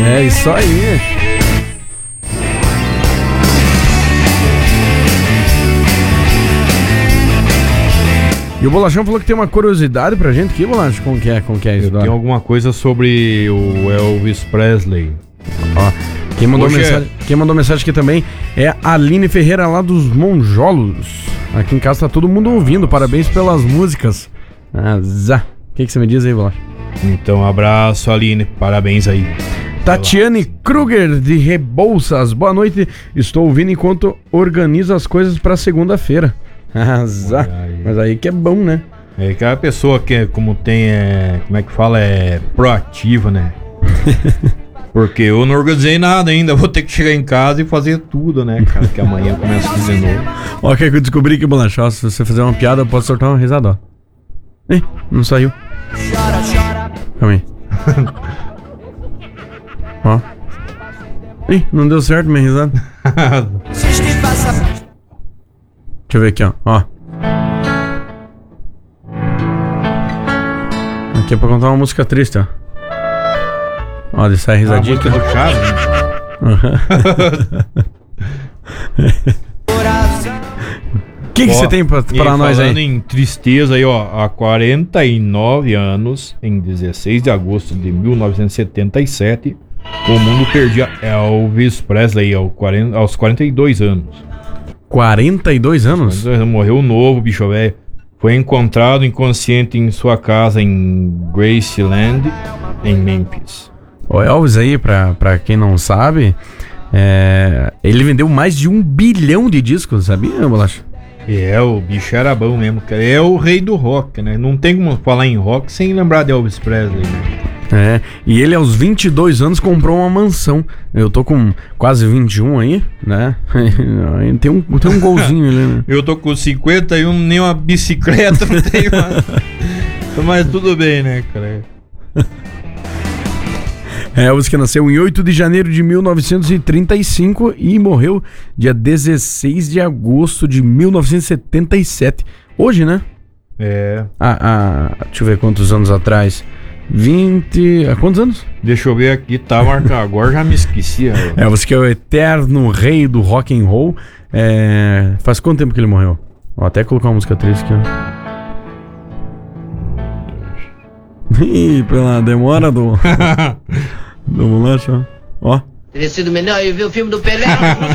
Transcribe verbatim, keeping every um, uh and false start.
É isso aí. E o Bolachão falou que tem uma curiosidade pra gente aqui, Bolacha. Como que é? Como que é isso? Tem alguma coisa sobre o Elvis Presley. Ó, quem mandou, Poxa. mensagem, quem mandou mensagem aqui também é a Aline Ferreira, lá dos Monjolos. Aqui em casa tá todo mundo ouvindo. Parabéns pelas músicas. Ah, zá. O que, que você me diz aí, Bolacha? Então, abraço, Aline. Parabéns aí. Tatiane Kruger, de Rebouças. Boa noite. Estou ouvindo enquanto organizo as coisas pra segunda-feira. Ah, zá. Mas aí que é bom, né? É aquela pessoa que, como tem, é, como é que fala, é proativa, né? Porque eu não organizei nada ainda, vou ter que chegar em casa e fazer tudo, né, cara? Que amanhã começa tudo de novo. Ó, que eu descobri que, Bolacha, se você fizer uma piada, eu posso soltar uma risada, ó. Ih, não saiu. Calma aí. Ó. Ih, não deu certo minha risada. Deixa eu ver aqui, ó. Ó. Aqui é pra contar uma música triste, ó. Ó, de sair risadinha aqui. Do Chaves, né? O que que você tem pra, pra nós aí? Falando em tristeza aí, ó. Há quarenta e nove anos, em dezesseis de agosto de mil novecentos e setenta e sete, o mundo perdia Elvis Presley ao quarenta, aos quarenta e dois anos. quarenta e dois anos? Morreu novo, bicho velho. Foi encontrado inconsciente em sua casa em Graceland, em Memphis. O Elvis aí, pra, pra quem não sabe, é, ele vendeu mais de um bilhão de discos, sabia, Bolacha? É, o bicho era bom mesmo, cara. É o rei do rock, né? Não tem como falar em rock sem lembrar de Elvis Presley, né? É, e ele aos vinte e dois anos comprou uma mansão. Eu tô com quase vinte e um aí, né? Tem um, tem um golzinho ali, né? Eu tô com cinquenta e um, nem uma bicicleta não tenho. Mas tudo bem, né, cara? É, Elvis que nasceu em oito de janeiro de mil novecentos e trinta e cinco e morreu dia dezesseis de agosto de mil novecentos e setenta e sete. Hoje, né? É. Ah, ah, deixa eu ver quantos anos atrás. vinte... Há quantos anos? Deixa eu ver aqui, tá marcado. Agora já me esqueci. Eu. É, você que é o eterno rei do rock and roll. É... Faz quanto tempo que ele morreu? Vou até colocar uma música triste aqui, ó. Ih, pela demora do... do Bolacha, ó. Ó. Teria sido melhor eu ver o filme do Pelé.